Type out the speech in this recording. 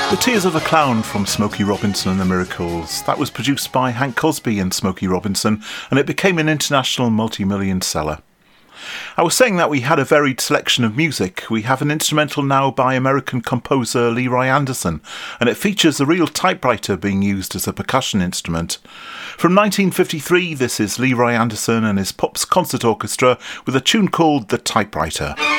The Tears of a Clown from Smokey Robinson and the Miracles. That was produced by Hank Cosby and Smokey Robinson, and it became an international multi-million seller. I was saying that we had a varied selection of music. We have an instrumental now by American composer Leroy Anderson, and it features a real typewriter being used as a percussion instrument. From 1953, this is Leroy Anderson and his Pops Concert Orchestra with a tune called The Typewriter.